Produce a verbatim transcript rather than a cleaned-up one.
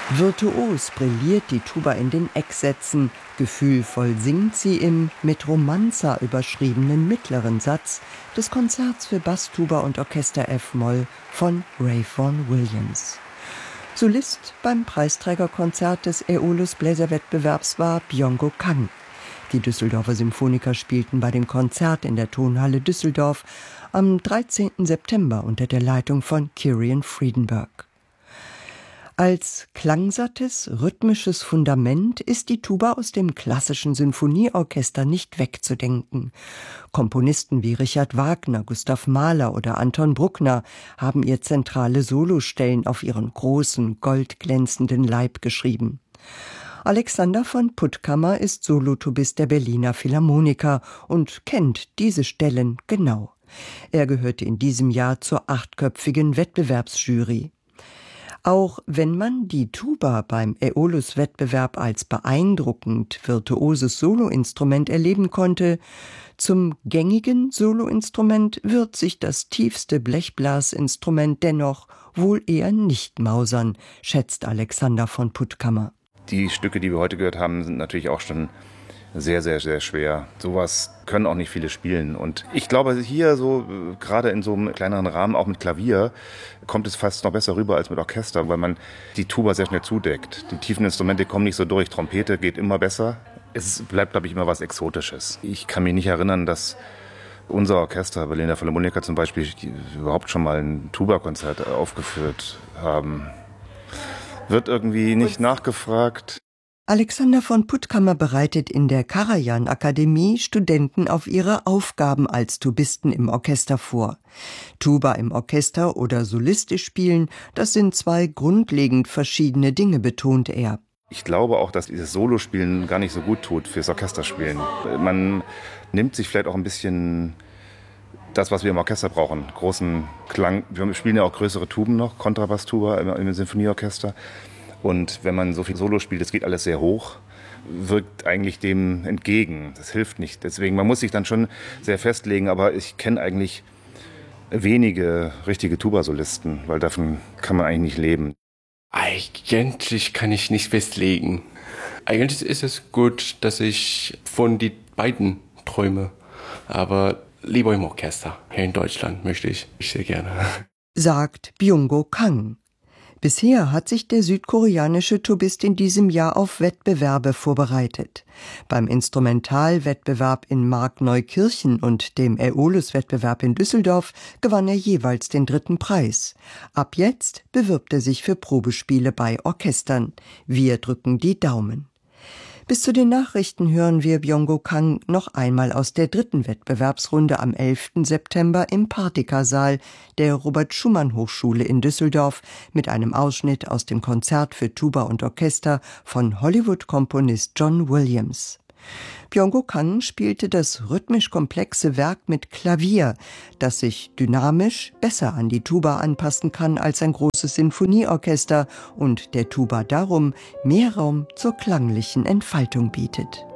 Virtuos brilliert die Tuba in den Ecksätzen, gefühlvoll singt sie im mit Romanza überschriebenen mittleren Satz des Konzerts für Basstuba und Orchester F-Moll von Ray Vaughan Williams. Solist beim Preisträgerkonzert des Aeolus Bläserwettbewerbs war Byung-Go Kang. Die Düsseldorfer Symphoniker spielten bei dem Konzert in der Tonhalle Düsseldorf am dreizehnten September unter der Leitung von Kirian Friedenberg. Als klangsattes, rhythmisches Fundament ist die Tuba aus dem klassischen Sinfonieorchester nicht wegzudenken. Komponisten wie Richard Wagner, Gustav Mahler oder Anton Bruckner haben ihr zentrale Solostellen auf ihren großen, goldglänzenden Leib geschrieben. Alexander von Puttkamer ist Solotubist der Berliner Philharmoniker und kennt diese Stellen genau. Er gehörte in diesem Jahr zur achtköpfigen Wettbewerbsjury. Auch wenn man die Tuba beim Aeolus-Wettbewerb als beeindruckend virtuoses Soloinstrument erleben konnte, zum gängigen Soloinstrument wird sich das tiefste Blechblasinstrument dennoch wohl eher nicht mausern, schätzt Alexander von Puttkamer. Die Stücke, die wir heute gehört haben, sind natürlich auch schon sehr, sehr, sehr schwer. Sowas können auch nicht viele spielen. Und ich glaube, hier so, gerade in so einem kleineren Rahmen, auch mit Klavier, kommt es fast noch besser rüber als mit Orchester, weil man die Tuba sehr schnell zudeckt. Die tiefen Instrumente kommen nicht so durch. Trompete geht immer besser. Es bleibt, glaube ich, immer was Exotisches. Ich kann mich nicht erinnern, dass unser Orchester, Berliner Philharmoniker zum Beispiel, überhaupt schon mal ein Tuba-Konzert aufgeführt haben. Wird irgendwie nicht nachgefragt. Alexander von Puttkamer bereitet in der Karajan-Akademie Studenten auf ihre Aufgaben als Tubisten im Orchester vor. Tuba im Orchester oder solistisch spielen, das sind zwei grundlegend verschiedene Dinge, betont er. Ich glaube auch, dass dieses Solospielen gar nicht so gut tut fürs Orchesterspielen. Man nimmt sich vielleicht auch ein bisschen das, was wir im Orchester brauchen, großen Klang. Wir spielen ja auch größere Tuben noch, Kontrabasstuba im, im Sinfonieorchester. Und wenn man so viel Solo spielt, das geht alles sehr hoch, wirkt eigentlich dem entgegen. Das hilft nicht. Deswegen, man muss sich dann schon sehr festlegen, aber ich kenne eigentlich wenige richtige Tuba-Solisten, weil davon kann man eigentlich nicht leben. Eigentlich kann ich nicht festlegen. Eigentlich ist es gut, dass ich von den beiden träume, aber lieber im Orchester. Hier in Deutschland möchte ich sehr gerne. Sagt Byung-Go Kang. Bisher hat sich der südkoreanische Tubist in diesem Jahr auf Wettbewerbe vorbereitet. Beim Instrumentalwettbewerb in Markneukirchen und dem Aeolus-Wettbewerb in Düsseldorf gewann er jeweils den dritten Preis. Ab jetzt bewirbt er sich für Probespiele bei Orchestern. Wir drücken die Daumen. Bis zu den Nachrichten hören wir Byung-Go Kang noch einmal aus der dritten Wettbewerbsrunde am elften September im Partika-Saal der Robert-Schumann-Hochschule in Düsseldorf mit einem Ausschnitt aus dem Konzert für Tuba und Orchester von Hollywood-Komponist John Williams. Byung-Go Kang spielte das rhythmisch komplexe Werk mit Klavier, das sich dynamisch besser an die Tuba anpassen kann als ein großes Sinfonieorchester und der Tuba darum mehr Raum zur klanglichen Entfaltung bietet.